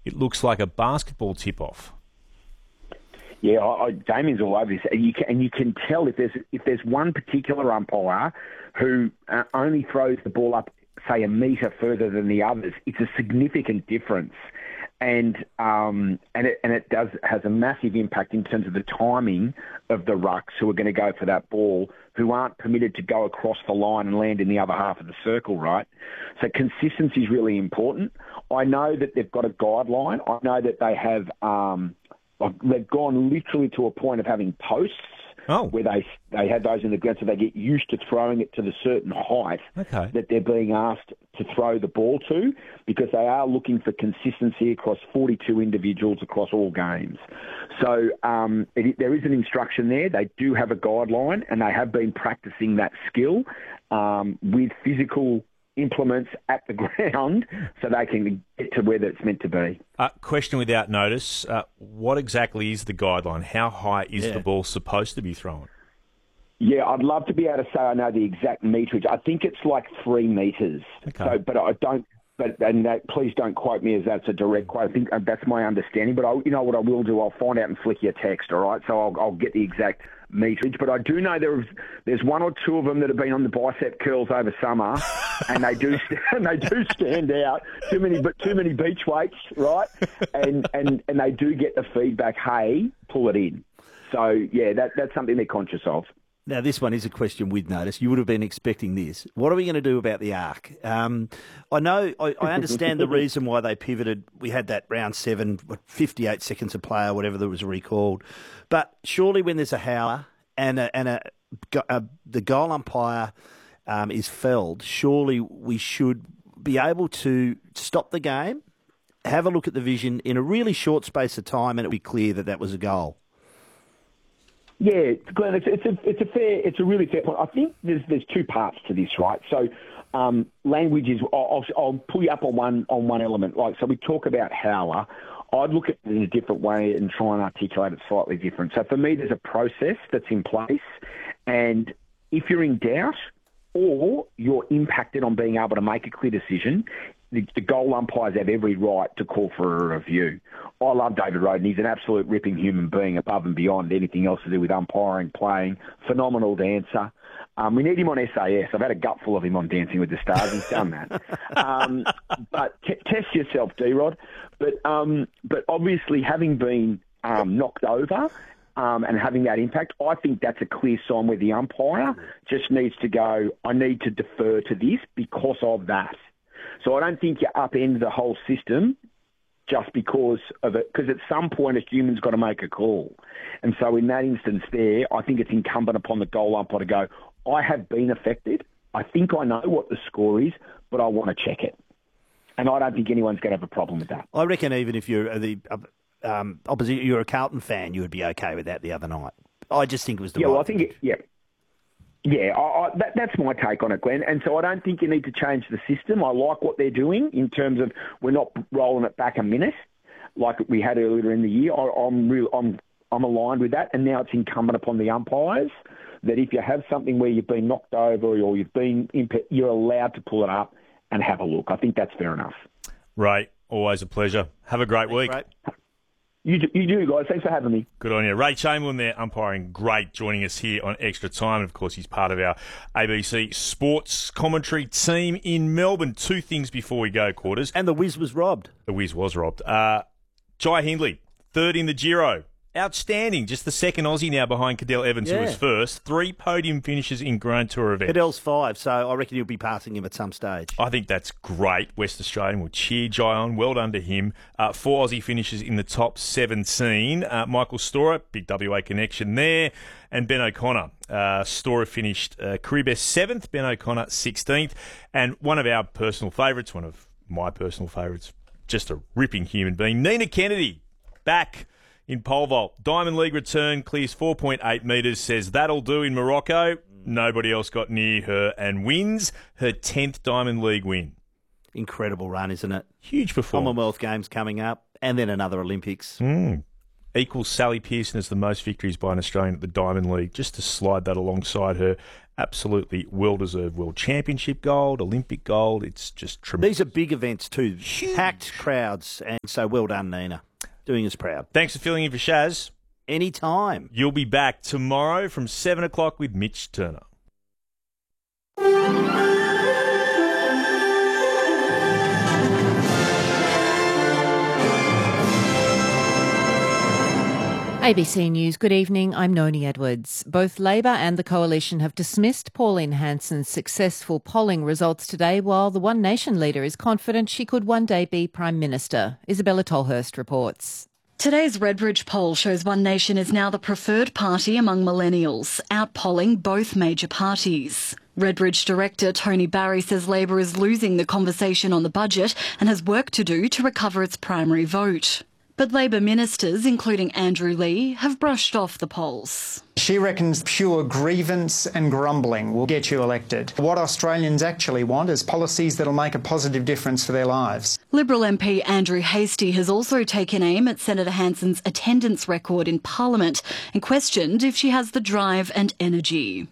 it looks like a basketball tip-off. Yeah, Damien's all over this, and you can tell if there's one particular umpire who only throws the ball up, say, a metre further than the others. It's a significant difference, and it has a massive impact in terms of the timing of the rucks who are going to go for that ball, who aren't permitted to go across the line and land in the other half of the circle, right? So consistency is really important. I know that they've got a guideline. I know that they have. They've gone literally to a point of having posts where they have those in the ground, so they get used to throwing it to the certain height that they're being asked to throw the ball to, because they are looking for consistency across 42 individuals across all games. So there is an instruction there. They do have a guideline, and they have been practicing that skill with physical implements at the ground so they can get to where it's meant to be. Question without notice. What exactly is the guideline? How high is the ball supposed to be thrown? Yeah, I'd love to be able to say I know the exact meterage. I think it's like 3 metres. Okay. So, but I don't. Please don't quote me as that's a direct quote. I think that's my understanding. But you know what I will do? I'll find out and flick you a text. All right. So I'll get the exact meterage. But I do know there's 1 or 2 of them that have been on the bicep curls over summer, and they do stand out. Too many beach weights, right? And they do get the feedback. Hey, pull it in. So yeah, that's something they're conscious of. Now, this one is a question with notice. You would have been expecting this. What are we going to do about the arc? I understand the reason why they pivoted. We had that round 7, 58 seconds a player, whatever that was recalled. But surely when there's a howler and the goal umpire is felled, surely we should be able to stop the game, have a look at the vision in a really short space of time, and it'll be clear that that was a goal. Yeah, Glenn, it's a really fair point. I think there's 2 parts to this, right? So language is. I'll pull you up on one element. Like, so we talk about howler. I'd look at it in a different way and try and articulate it slightly different. So for me, there's a process that's in place, and if you're in doubt or you're impacted on being able to make a clear decision, the goal umpires have every right to call for a review. I love David Roden. He's an absolute ripping human being above and beyond anything else to do with umpiring, playing. Phenomenal dancer. We need him on SAS. I've had a gutful of him on Dancing with the Stars. He's done that. But test yourself, D-Rod. But obviously, having been knocked over and having that impact, I think that's a clear sign where the umpire just needs to go, I need to defer to this because of that. So I don't think you upend the whole system just because of it, because at some point a human's got to make a call. And so in that instance there, I think it's incumbent upon the goal umpire to go, I have been affected. I think I know what the score is, but I want to check it. And I don't think anyone's going to have a problem with that. I reckon even if you're the opposite, you're a Carlton fan, you would be okay with that the other night. I just think it was the right well, I think that's my take on it, Glenn. And so I don't think you need to change the system. I like what they're doing in terms of we're not rolling it back a minute like we had earlier in the year. I'm aligned with that. And now it's incumbent upon the umpires that if you have something where you've been knocked over or you're allowed to pull it up and have a look. I think that's fair enough. Ray, always a pleasure. Have a great week. Ray. You do, guys. Thanks for having me. Good on you. Ray Chamberlain there, umpiring great, joining us here on Extra Time. And, of course, he's part of our ABC Sports commentary team in Melbourne. 2 things before we go, Quarters. And the Wiz was robbed. The Wiz was robbed. Jai Hindley, 3rd in the Giro. Outstanding. Just the 2nd Aussie now behind Cadel Evans, who was 1st. 3 podium finishes in Grand Tour events. Cadel's 5, so I reckon you'll be passing him at some stage. I think that's great. West Australian will cheer Jai on. Well done to him. 4 Aussie finishes in the top 17. Michael Storer, big WA connection there. And Ben O'Connor. Storer finished career best 7th. Ben O'Connor 16th. And one of our personal favourites, one of my personal favourites, just a ripping human being, Nina Kennedy, back in pole vault. Diamond League return, clears 4.8 metres, says that'll do in Morocco. Nobody else got near her and wins her 10th Diamond League win. Incredible run, isn't it? Huge performance. Commonwealth Games coming up and then another Olympics. Equals Sally Pearson as the most victories by an Australian at the Diamond League, just to slide that alongside her Absolutely well-deserved World Championship gold, Olympic gold. It's just tremendous. These are big events too. Huge. Packed crowds, and so well done, Nina. Doing us proud. Thanks for filling in for Shaz. Anytime. You'll be back tomorrow from 7 o'clock with Mitch Turner. ABC News, good evening. I'm Noni Edwards. Both Labor and the Coalition have dismissed Pauline Hanson's successful polling results today, while the One Nation leader is confident she could one day be Prime Minister. Isabella Tolhurst reports. Today's Redbridge poll shows One Nation is now the preferred party among millennials, outpolling both major parties. Redbridge director Tony Barry says Labor is losing the conversation on the budget and has work to do to recover its primary vote. But Labor ministers, including Andrew Lee, have brushed off the polls. She reckons pure grievance and grumbling will get you elected. What Australians actually want is policies that'll make a positive difference for their lives. Liberal MP Andrew Hastie has also taken aim at Senator Hanson's attendance record in Parliament and questioned if she has the drive and energy.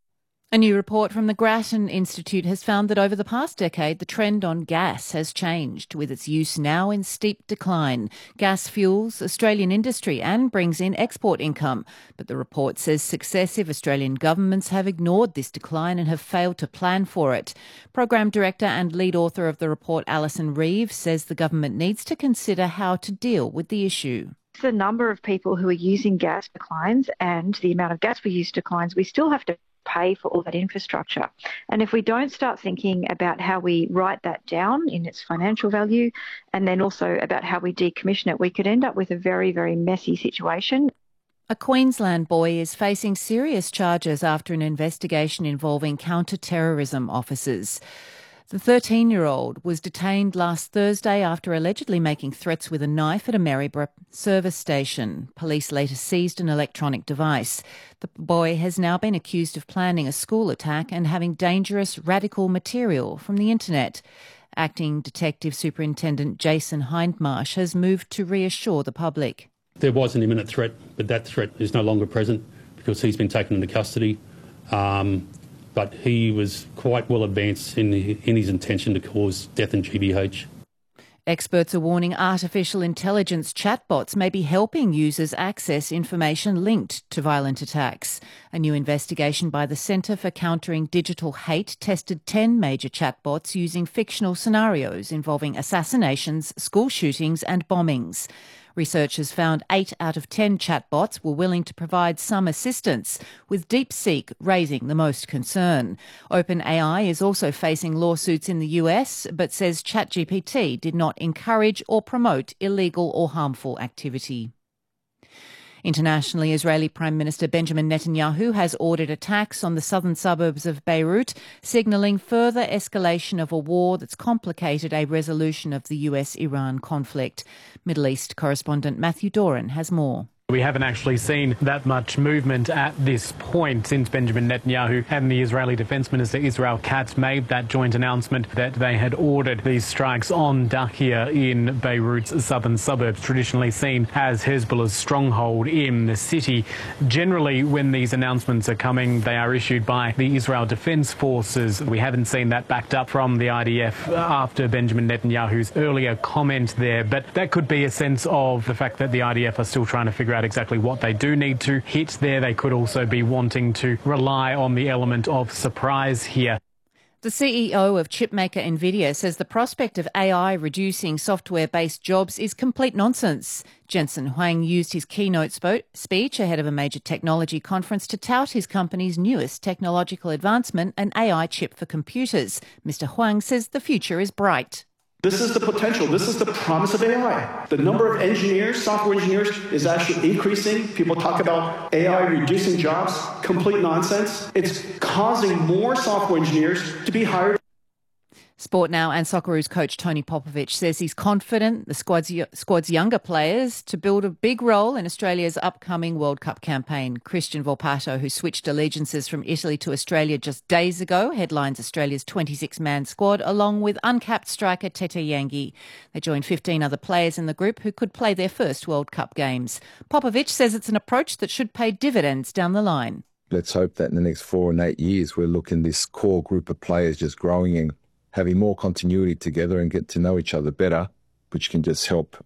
A new report from the Grattan Institute has found that over the past decade, the trend on gas has changed, with its use now in steep decline. Gas fuels Australian industry and brings in export income. But the report says successive Australian governments have ignored this decline and have failed to plan for it. Program Director and lead author of the report, Alison Reeves, says the government needs to consider how to deal with the issue. The number of people who are using gas declines and the amount of gas we use declines, we still have to pay for all that infrastructure. And if we don't start thinking about how we write that down in its financial value and then also about how we decommission it, we could end up with a very, very messy situation. A Queensland boy is facing serious charges after an investigation involving counter-terrorism officers. The 13-year-old was detained last Thursday after allegedly making threats with a knife at a Maryborough service station. Police later seized an electronic device. The boy has now been accused of planning a school attack and having dangerous radical material from the internet. Acting Detective Superintendent Jason Hindmarsh has moved to reassure the public. There was an imminent threat, but that threat is no longer present because he's been taken into custody. But he was quite well advanced in his intention to cause death in GBH. Experts are warning artificial intelligence chatbots may be helping users access information linked to violent attacks. A new investigation by the Centre for Countering Digital Hate tested 10 major chatbots using fictional scenarios involving assassinations, school shootings and bombings. Researchers found 8 out of 10 chatbots were willing to provide some assistance, with DeepSeek raising the most concern. OpenAI is also facing lawsuits in the US, but says ChatGPT did not encourage or promote illegal or harmful activity. Internationally, Israeli Prime Minister Benjamin Netanyahu has ordered attacks on the southern suburbs of Beirut, signalling further escalation of a war that's complicated a resolution of the US-Iran conflict. Middle East correspondent Matthew Doran has more. We haven't actually seen that much movement at this point since Benjamin Netanyahu and the Israeli Defence Minister Israel Katz made that joint announcement that they had ordered these strikes on Dakhia in Beirut's southern suburbs, traditionally seen as Hezbollah's stronghold in the city. Generally, when these announcements are coming, they are issued by the Israel Defence Forces. We haven't seen that backed up from the IDF after Benjamin Netanyahu's earlier comment there, but that could be a sense of the fact that the IDF are still trying to figure out exactly what they do need to hit there. They could also be wanting to rely on the element of surprise here. The CEO of chipmaker Nvidia says the prospect of AI reducing software-based jobs is complete nonsense. Jensen Huang used his keynote speech ahead of a major technology conference to tout his company's newest technological advancement, an AI chip for computers. Mr. Huang says the future is bright. This is the potential. This is the promise of AI. The number of engineers, software engineers, is actually increasing. People talk about AI reducing jobs. Complete nonsense. It's causing more software engineers to be hired. Sport Now and Socceroos coach Tony Popovic says he's confident the squad's younger players to build a big role in Australia's upcoming World Cup campaign. Christian Volpato, who switched allegiances from Italy to Australia just days ago, headlines Australia's 26-man squad, along with uncapped striker Tete Yangi. They join 15 other players in the group who could play their first World Cup games. Popovic says it's an approach that should pay dividends down the line. let's hope that in the next 4 and 8 years, we're looking this core group of players just growing and having more continuity together and get to know each other better, which can just help